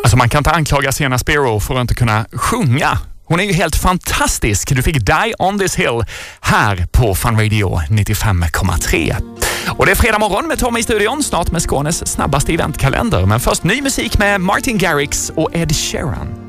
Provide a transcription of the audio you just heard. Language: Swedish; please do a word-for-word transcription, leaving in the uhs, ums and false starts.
Alltså man kan inte anklaga Sienna Spiro för att inte kunna sjunga. Hon är ju helt fantastisk. Du fick Die on this hill här på Fun Radio nittiofem komma tre. Och det är fredag morgon med Tommy i studion, snart med Skånes snabbaste eventkalender. Men först ny musik med Martin Garrix och Ed Sheeran.